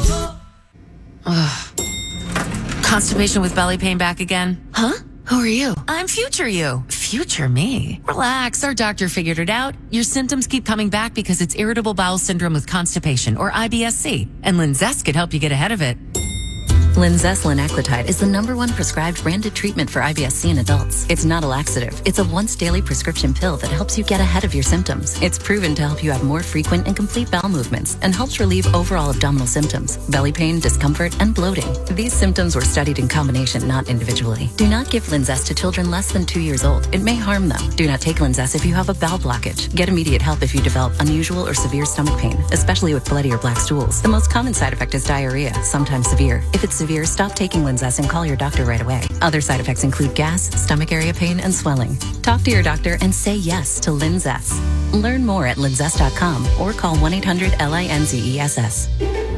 Ugh. Constipation with belly pain back again? Huh? Who are you? I'm future you. Future me? Relax, our doctor figured it out. Your symptoms keep coming back because it's irritable bowel syndrome with constipation, or I B S C, and Linzess could help you get ahead of it. Linzess linaclotide is the number one prescribed branded treatment for I B S C in adults. It's not a laxative. It's a once daily prescription pill that helps you get ahead of your symptoms. It's proven to help you have more frequent and complete bowel movements and helps relieve overall abdominal symptoms, belly pain, discomfort, and bloating. These symptoms were studied in combination, not individually. Do not give Linzess to children less than two years old. It may harm them. Do not take Linzess if you have a bowel blockage. Get immediate help if you develop unusual or severe stomach pain, especially with bloody or black stools. The most common side effect is diarrhea, sometimes severe. If it's severe, stop taking Linzess and call your doctor right away. Other side effects include gas, stomach area pain, and swelling. Talk to your doctor and say yes to Linzess. Learn more at linzess dot com or call one eight hundred L I N Z E S S.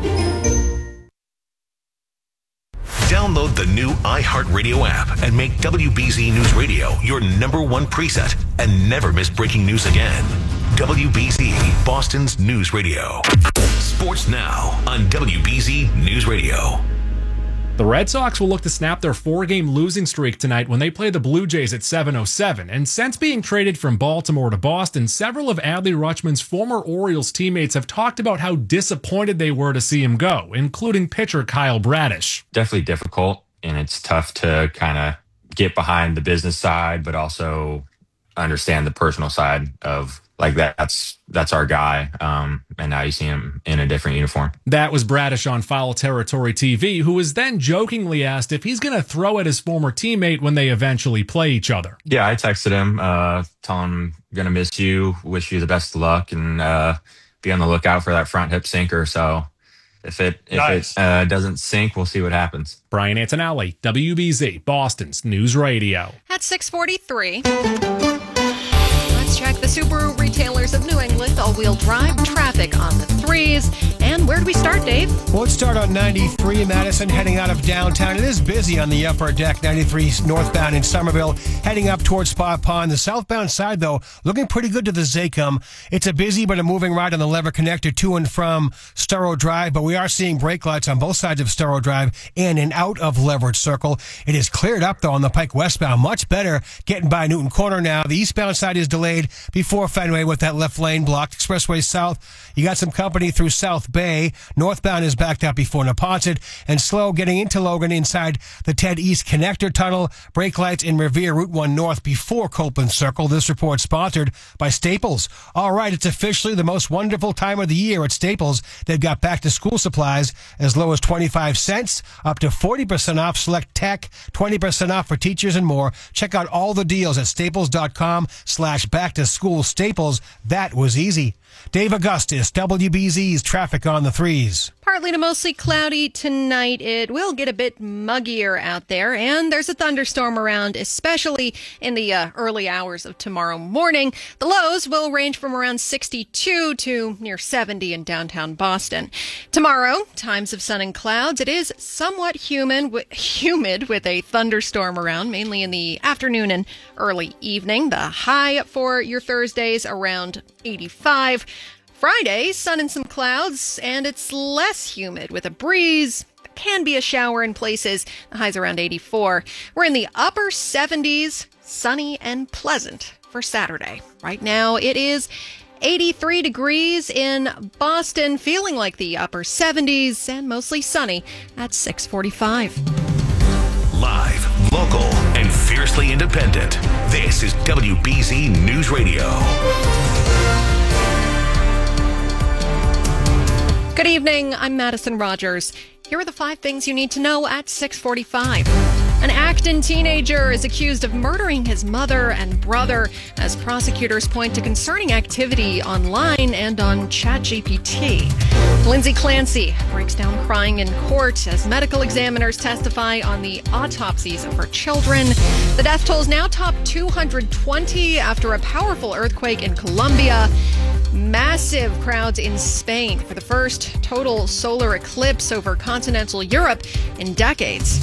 Download the new iHeartRadio app and make W B Z News Radio your number one preset and never miss breaking news again. W B Z, Boston's news radio. Sports now on W B Z News Radio. The Red Sox will look to snap their four-game losing streak tonight when they play the Blue Jays at seven oh seven. And since being traded from Baltimore to Boston, several of Adley Rutschman's former Orioles teammates have talked about how disappointed they were to see him go, including pitcher Kyle Bradish. Definitely difficult, and it's tough to kind of get behind the business side, but also understand the personal side of like that. That's that's our guy, um, and now you see him in a different uniform. That was Bradish on Foul Territory T V, who was then jokingly asked if he's going to throw at his former teammate when they eventually play each other. Yeah, I texted him, uh, telling him, gonna miss you, wish you the best of luck, and uh, be on the lookout for that front hip sinker. So if it if nice. it uh, doesn't sink, we'll see what happens. Brian Antonelli, W B Z, Boston's News Radio. At six forty-three. Let's check the Subaru retailers of New England all-wheel drive traffic on the threes. And where do we start, Dave? Well, let's start on ninety-three in Madison, heading out of downtown. It is busy on the upper deck, ninety-three northbound in Somerville, heading up towards Spot Pond. The southbound side, though, looking pretty good to the Zacum. It's a busy but a moving ride on the Lever Connector to and from Storrow Drive, but we are seeing brake lights on both sides of Storrow Drive and in out of Leverett Circle. It is cleared up, though, on the Pike westbound. Much better getting by Newton Corner now. The eastbound side is delayed before Fenway with that left lane blocked. Expressway South, you got some company through South Bay. Northbound is backed up before Neponset, and slow getting into Logan inside the Ted East Connector Tunnel. Brake lights in Revere Route one North before Copeland Circle. This report sponsored by Staples. All right, it's officially the most wonderful time of the year at Staples. They've got back to school supplies as low as twenty-five cents, up to forty percent off select tech, twenty percent off for teachers and more. Check out all the deals at staples.com slash back to school. Staples, that was easy. Dave Augustus, W B Z's traffic on the threes. Partly to mostly cloudy tonight. It will get a bit muggier out there, and there's a thunderstorm around, especially in the uh, early hours of tomorrow morning. The lows will range from around sixty-two to near seventy in downtown Boston. Tomorrow, times of sun and clouds. It is somewhat humid, humid with a thunderstorm around, mainly in the afternoon and early evening. The high for your Thursdays around eighty-five. Friday, sun and some clouds, and it's less humid with a breeze. There can be a shower in places. The high's around eighty-four. We're in the upper seventies, sunny and pleasant for Saturday. Right now, it is eighty-three degrees in Boston, feeling like the upper seventies and mostly sunny at six forty-five. Live, local, and fiercely independent. This is W B Z News Radio. Good evening, I'm Madison Rogers. Here are the five things you need to know at six forty-five. An Acton teenager is accused of murdering his mother and brother as prosecutors point to concerning activity online and on ChatGPT. Lindsay Clancy breaks down crying in court as medical examiners testify on the autopsies of her children. The death tolls now top two hundred twenty after a powerful earthquake in Colombia. Massive crowds in Spain for the first total solar eclipse over continental Europe in decades.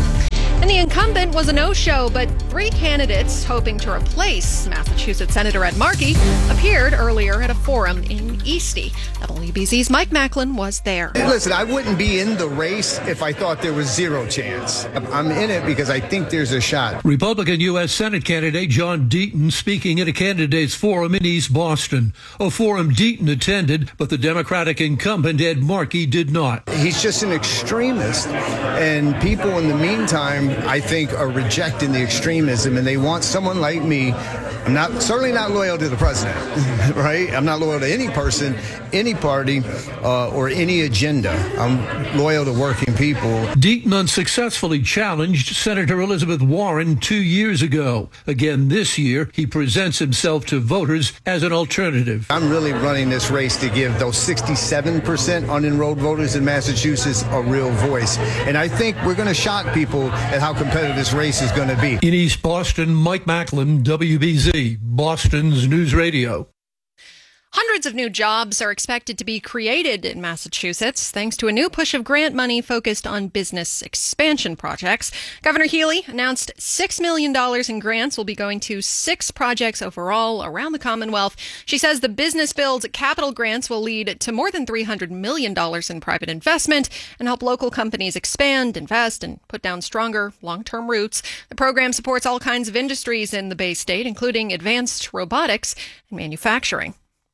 And the incumbent was a no-show, but three candidates hoping to replace Massachusetts Senator Ed Markey appeared earlier at a forum in Eastie. W B Z's Mike Macklin was there. Hey, listen, I wouldn't be in the race if I thought there was zero chance. I'm in it because I think there's a shot. Republican U S Senate candidate John Deaton speaking at a candidates forum in East Boston. A forum Deaton attended, but the Democratic incumbent Ed Markey did not. He's just an extremist, and people in the meantime, I think, are rejecting the extremism, and they want someone like me. I'm not certainly not loyal to the president, right? I'm not loyal to any person, any party, uh, or any agenda. I'm loyal to working people. Deaton unsuccessfully challenged Senator Elizabeth Warren two years ago. Again this year, he presents himself to voters as an alternative. I'm really running this race to give those sixty-seven percent unenrolled voters in Massachusetts a real voice. And I think we're going to shock people at how competitive this race is going to be. In East Boston, Mike Macklin, W B Z, Boston's News Radio. Hundreds of new jobs are expected to be created in Massachusetts thanks to a new push of grant money focused on business expansion projects. Governor Healy announced six million dollars in grants will be going to six projects overall around the Commonwealth. She says the business build capital grants will lead to more than three hundred million dollars in private investment and help local companies expand, invest, and put down stronger long-term roots. The program supports all kinds of industries in the Bay State, including advanced robotics and manufacturing.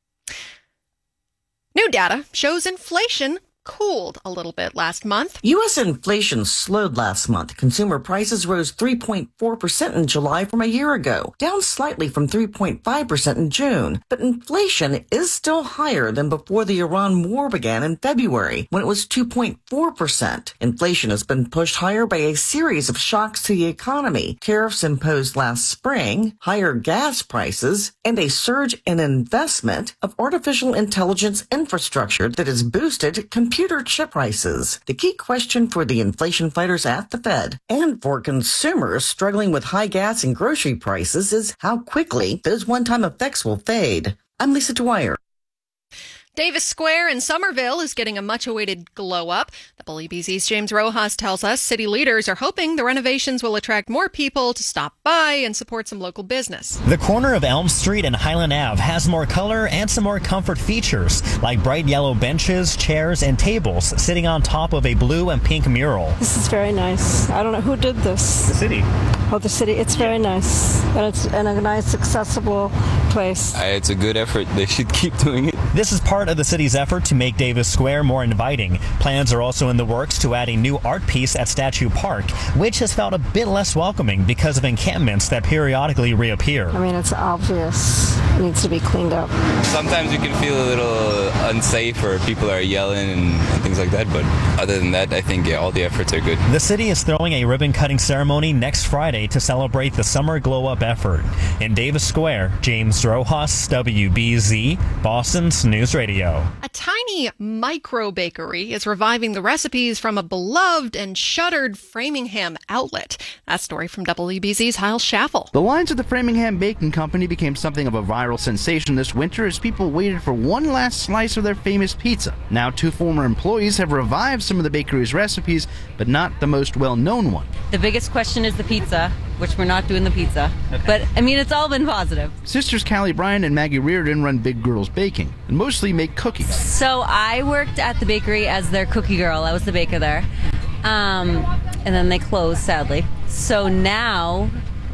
New data shows inflation cooled a little bit last month. U S inflation slowed last month. Consumer prices rose three point four percent in July from a year ago, down slightly from three point five percent in June. But inflation is still higher than before the Iran war began in February, when it was two point four percent. Inflation has been pushed higher by a series of shocks to the economy. Tariffs imposed last spring, higher gas prices, and a surge in investment of artificial intelligence infrastructure that has boosted computer Computer chip prices, the key question for the inflation fighters at the Fed. And for consumers struggling with high gas and grocery prices is how quickly those one-time effects will fade. I'm Lisa Dwyer. Davis Square in Somerville is getting a much-awaited glow-up. W B Z's James Rojas tells us city leaders are hoping the renovations will attract more people to stop by and support some local business. The corner of Elm Street and Highland Avenue has more color and some more comfort features, like bright yellow benches, chairs, and tables sitting on top of a blue and pink mural. This is very nice. I don't know who did this. The city. Oh, the city. It's very nice. And it's and a nice, accessible place. It's a good effort. They should keep doing it. This is part of the city's effort to make Davis Square more inviting. Plans are also in the works to add a new art piece at Statue Park, which has felt a bit less welcoming because of encampments that periodically reappear. I mean, it's obvious. It needs to be cleaned up. Sometimes you can feel a little unsafe or people are yelling and, and things like that, but other than that, I think yeah, all the efforts are good. The city is throwing a ribbon-cutting ceremony next Friday to celebrate the Summer Glow Up effort. In Davis Square, James Rojas, W B Z, Boston's News Radio. A tiny micro bakery is reviving the recipes from a beloved and shuttered Framingham outlet. That story from W B Z's Hyle Schaffel. The lines of the Framingham Baking Company became something of a viral sensation this winter as people waited for one last slice of their famous pizza. Now, two former employees have revived some of the bakery's recipes, but not the most well-known one. The biggest question is the pizza, which we're not doing the pizza. Okay. But, I mean, it's all been positive. Sisters Callie Bryan and Maggie Reardon run Big Girls Baking and mostly make cookies. So I worked at the bakery as their cookie girl. I was the baker there. Um, and then they closed, sadly. So now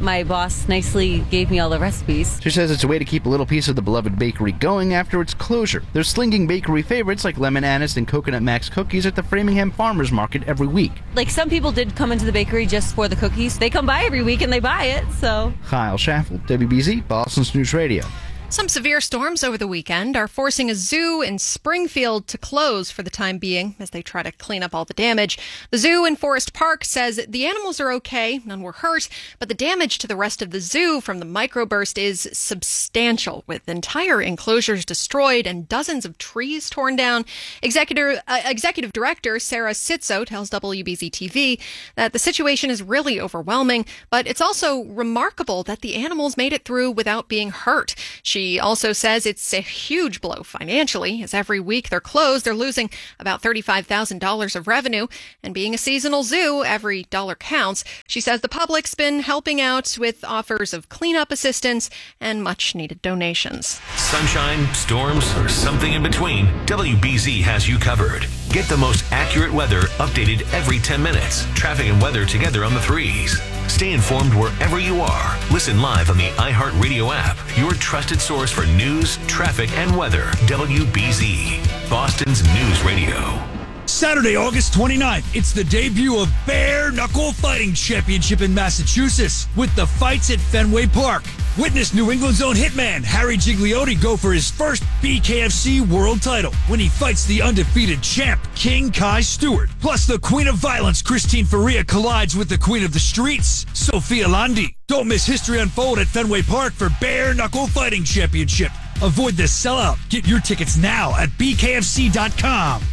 my boss nicely gave me all the recipes. She says it's a way to keep a little piece of the beloved bakery going after its closure. They're slinging bakery favorites like Lemon Anise and Coconut Max cookies at the Framingham Farmers Market every week. Like, some people did come into the bakery just for the cookies. They come by every week and they buy it, so. Kyle Schaffel, W B Z, Boston's News Radio. Some severe storms over the weekend are forcing a zoo in Springfield to close for the time being as they try to clean up all the damage. The zoo in Forest Park says the animals are okay, none were hurt, but the damage to the rest of the zoo from the microburst is substantial, with entire enclosures destroyed and dozens of trees torn down. Executive, uh, Executive Director Sarah Sitzo tells W B Z T V that the situation is really overwhelming, but it's also remarkable that the animals made it through without being hurt. She She also says it's a huge blow financially, as every week they're closed, they're losing about thirty-five thousand dollars of revenue. And being a seasonal zoo, every dollar counts. She says the public's been helping out with offers of cleanup assistance and much-needed donations. Sunshine, storms, or something in between, W B Z has you covered. Get the most accurate weather updated every ten minutes. Traffic and weather together on the threes. Stay informed wherever you are. Listen live on the iHeartRadio app, your trusted source for news, traffic, and weather. W B Z, Boston's News Radio. Saturday, August twenty-ninth, it's the debut of Bare Knuckle Fighting Championship in Massachusetts with the fights at Fenway Park. Witness New England's own hitman Harry Gigliotti go for his first B K F C world title when he fights the undefeated champ King Kai Stewart. Plus, the Queen of Violence Christine Faria collides with the Queen of the Streets, Sophia Landi. Don't miss history unfold at Fenway Park for Bare Knuckle Fighting Championship. Avoid the sellout. Get your tickets now at B K F C dot com.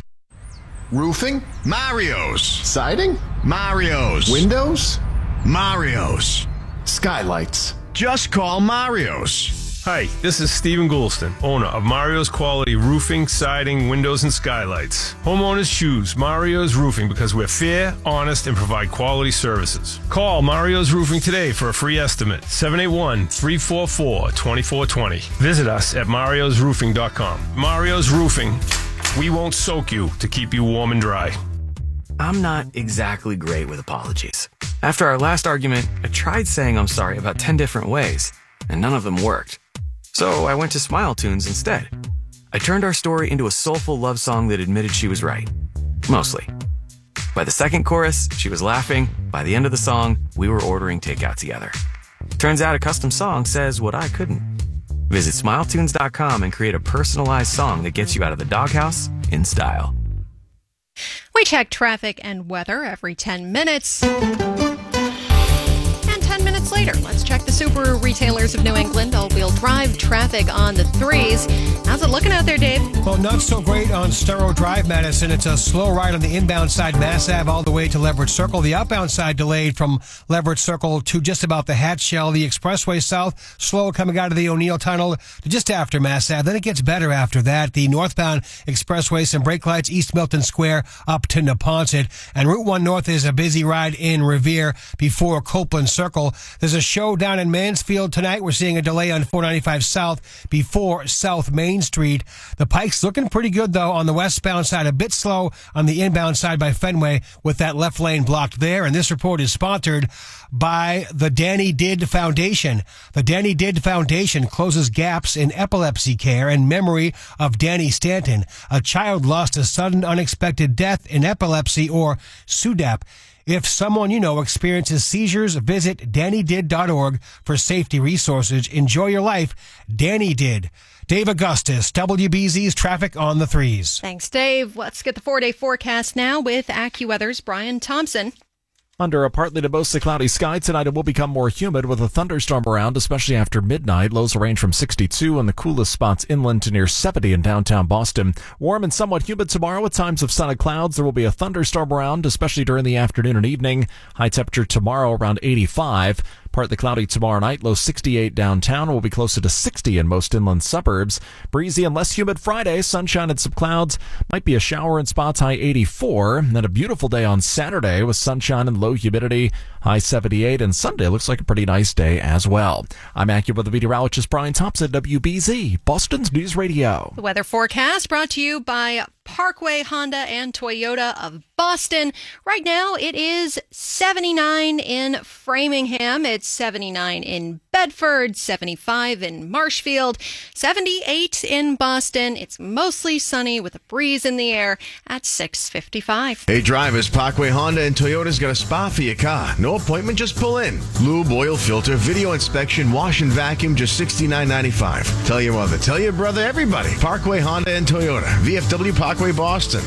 Roofing? Mario's. Siding? Mario's. Windows? Mario's. Skylights? Just call Mario's. Hi, this is Stephen Goulston, owner of Mario's Quality Roofing, Siding, Windows, and Skylights. Homeowners choose Mario's Roofing because we're fair, honest, and provide quality services. Call Mario's Roofing today for a free estimate, seven eight one, three four four, two four two zero. Visit us at marios roofing dot com. Mario's Roofing. We won't soak you to keep you warm and dry. I'm not exactly great with apologies. After our last argument, I tried saying I'm sorry about ten different ways, and none of them worked. So I went to Smile Tunes instead. I turned our story into a soulful love song that admitted she was right. Mostly. By the second chorus, she was laughing. By the end of the song, we were ordering takeout together. Turns out a custom song says what I couldn't. Visit smile tunes dot com and create a personalized song that gets you out of the doghouse in style. We check traffic and weather every ten minutes. And ten minutes later, let's check the Subaru retailers of New England all-wheel drive traffic on the threes. How's it looking out there, Dave? Well, not so great on Stero Drive, Madison. It's a slow ride on the inbound side, Mass Ave, all the way to Leverett Circle. The outbound side delayed from Leverett Circle to just about the Hatch Shell. The expressway south, slow coming out of the O'Neill Tunnel to just after Mass Ave. Then it gets better after that. The northbound expressway, some brake lights, East Milton Square up to Neponset. And Route one North is a busy ride in Revere before Copeland Circle. There's a show down in Mansfield tonight. We're seeing a delay on four ninety-five South before South Main Street. The Pike's looking pretty good, though, on the westbound side. A bit slow on the inbound side by Fenway with that left lane blocked there. And this report is sponsored by the Danny Did Foundation. The Danny Did Foundation closes gaps in epilepsy care in memory of Danny Stanton, a child lost to sudden unexpected death in epilepsy, or S U D E P. If someone you know experiences seizures, visit danny did dot org for safety resources. Enjoy your life. Danny Did. Dave Augustus, W B Z's traffic on the threes. Thanks, Dave. Let's get the four-day forecast now with AccuWeather's Brian Thompson. Under a partly to mostly cloudy sky tonight, it will become more humid with a thunderstorm around, especially after midnight. Lows will range from sixty-two and the coolest spots inland to near seventy in downtown Boston. Warm and somewhat humid tomorrow with times of sun and clouds. There will be a thunderstorm around, especially during the afternoon and evening. High temperature tomorrow around eighty-five. Partly cloudy tomorrow night, low sixty-eight downtown, will be closer to sixty in most inland suburbs. Breezy and less humid Friday, sunshine and some clouds. Might be a shower in spots, high eighty-four. And then a beautiful day on Saturday with sunshine and low humidity, high seventy-eight, and Sunday looks like a pretty nice day as well. I'm AccuWeather meteorologist Brian Thompson, W B Z, Boston's News Radio. The weather forecast brought to you by Parkway Honda and Toyota of Boston. Right now, it is seventy-nine in Framingham. It's seventy-nine in Bedford, seventy-five in Marshfield, seventy-eight in Boston. It's mostly sunny with a breeze in the air at six fifty-five. Hey drivers, Parkway Honda and Toyota's got a spa for your car. No appointment, just pull in. Lube, oil filter, video inspection, wash and vacuum, just sixty-nine ninety-five. Tell your mother, tell your brother, everybody. Parkway Honda and Toyota. V F W Parkway Boston.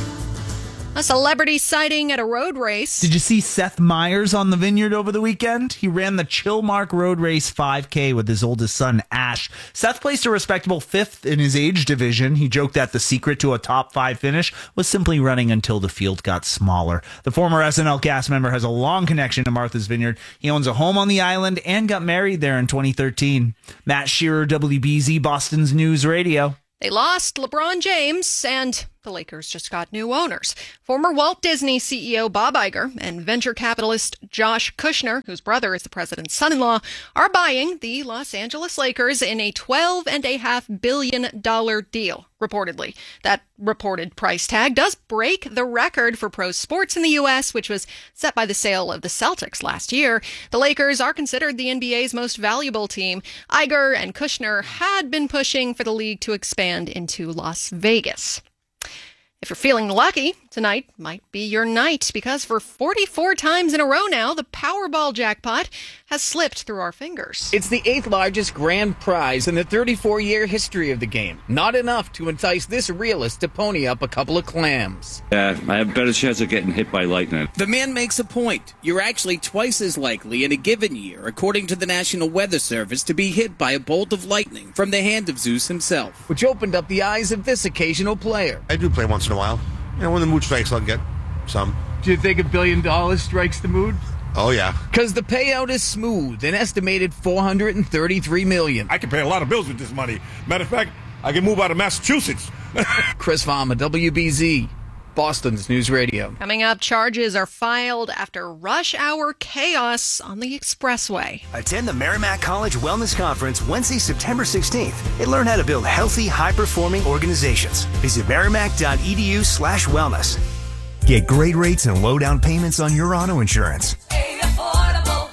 A celebrity sighting at a road race. Did you see Seth Meyers on the Vineyard over the weekend? He ran the Chilmark Road Race five K with his oldest son, Ash. Seth placed a respectable fifth in his age division. He joked that the secret to a top five finish was simply running until the field got smaller. The former S N L cast member has a long connection to Martha's Vineyard. He owns a home on the island and got married there in twenty thirteen. Matt Shearer, W B Z, Boston's News Radio. They lost LeBron James, and the Lakers just got new owners. Former Walt Disney C E O Bob Iger and venture capitalist Josh Kushner, whose brother is the president's son-in-law, are buying the Los Angeles Lakers in a twelve and a half billion dollar deal, reportedly. That reported price tag does break the record for pro sports in the U S, which was set by the sale of the Celtics last year. The Lakers are considered the N B A's most valuable team. Iger and Kushner had been pushing for the league to expand into Las Vegas. If you're feeling lucky, tonight might be your night, because for forty-four times in a row now, the Powerball jackpot has slipped through our fingers. It's the eighth largest grand prize in the thirty-four year history of the game. Not enough to entice this realist to pony up a couple of clams. Yeah, I have a better chance of getting hit by lightning. The man makes a point. You're actually twice as likely in a given year, according to the National Weather Service, to be hit by a bolt of lightning from the hand of Zeus himself, which opened up the eyes of this occasional player. I do play once in a while. You know, when the mood strikes, I'll get some. Do you think a billion dollars strikes the mood? Oh, yeah. Because the payout is smooth, an estimated four hundred thirty-three million dollars. I can pay a lot of bills with this money. Matter of fact, I can move out of Massachusetts. Chris Farmer, W B Z, Boston's News Radio. Coming up, charges are filed after rush hour chaos on the expressway. Attend the Merrimack College Wellness Conference Wednesday, September sixteenth, and learn how to build healthy, high-performing organizations. Visit merrimack.edu slash wellness. Get great rates and low down payments on your auto insurance. A affordable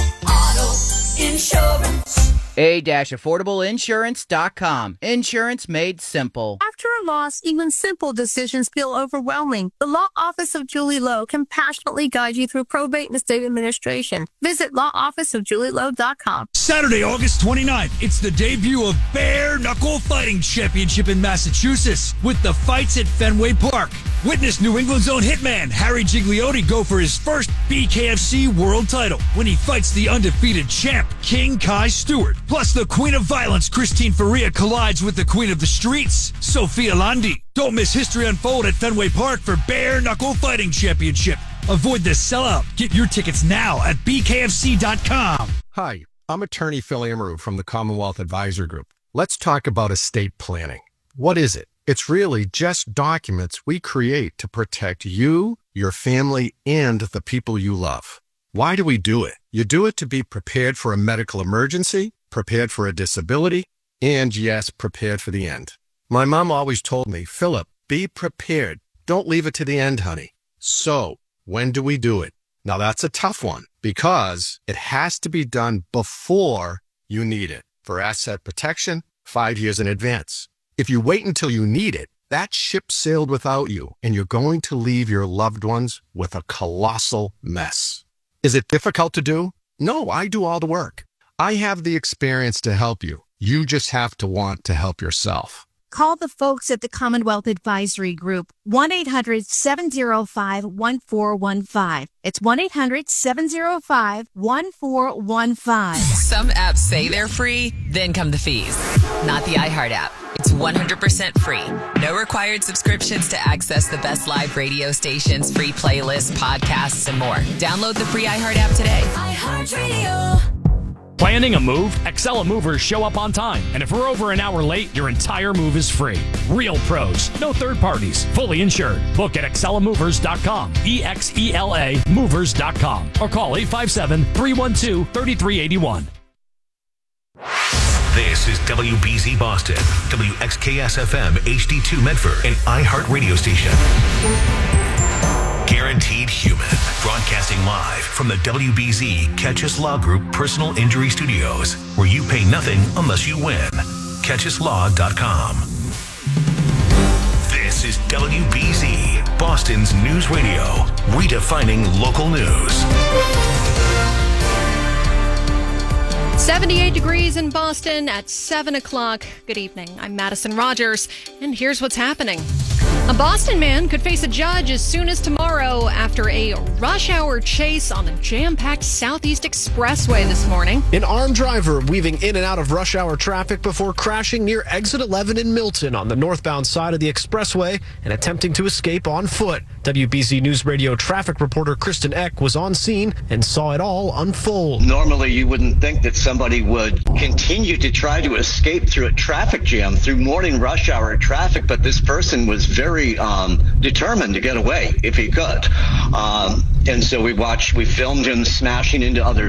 auto insurance. a dash affordable insurance dot com. Insurance made simple. After a loss, even simple decisions feel overwhelming. The Law Office of Julie Lowe can passionately guide you through probate and estate administration. Visit law office of julie lowe dot com. Saturday, August twenty-ninth, it's the debut of Bare Knuckle Fighting Championship in Massachusetts with the fights at Fenway Park. Witness New England's own hitman Harry Gigliotti go for his first B K F C world title when he fights the undefeated champ King Kai Stewart. Plus, the Queen of Violence Christine Faria collides with the Queen of the Streets Sophia Landi. Don't miss history unfold at Fenway Park for Bare Knuckle Fighting Championship. Avoid the sellout. Get your tickets now at b k f c dot com. Hi, I'm attorney Phil Amaru from the Commonwealth Advisor Group. Let's talk about estate planning. What is it? It's really just documents we create to protect you, your family, and the people you love. Why do we do it? You do it to be prepared for a medical emergency, prepared for a disability, and yes, prepared for the end. My mom always told me, Philip, be prepared. Don't leave it to the end, honey. So, when do we do it? Now that's a tough one because it has to be done before you need it. For asset protection, five years in advance. If you wait until you need it, that ship sailed without you, and you're going to leave your loved ones with a colossal mess. Is it difficult to do? No, I do all the work. I have the experience to help you. You just have to want to help yourself. Call the folks at the Commonwealth Advisory Group, one eight hundred seven oh five one four one five. It's one eight hundred seven oh five one four one five. Some apps say they're free, then come the fees. Not the iHeart app. It's one hundred percent free. No required subscriptions to access the best live radio stations, free playlists, podcasts, and more. Download the free iHeart app today. iHeartRadio. Planning a move? Excella Movers show up on time. And if we're over an hour late, your entire move is free. Real pros, no third parties, fully insured. Book at excella movers dot com. E X E L A movers dot com. Or call eight five seven, three one two, three three eight one. This is W B Z Boston, W X K S F M H D two Medford, an iHeart radio station. Guaranteed Human, broadcasting live from the W B Z Catch Us Law Group Personal Injury Studios, where you pay nothing unless you win. catch us law dot com. This is W B Z, Boston's news radio, redefining local news. seventy-eight degrees in Boston at seven o'clock. Good evening. I'm Madison Rogers, and here's what's happening. A Boston man could face a judge as soon as tomorrow after a rush hour chase on the jam-packed Southeast Expressway this morning. An armed driver weaving in and out of rush hour traffic before crashing near exit eleven in Milton on the northbound side of the expressway and attempting to escape on foot. W B Z News Radio traffic reporter Kristen Eck was on scene and saw it all unfold. Normally, you wouldn't think that somebody would continue to try to escape through a traffic jam, through morning rush hour traffic, but this person was very um, determined to get away if he could. Um, and so we watched, we filmed him smashing into other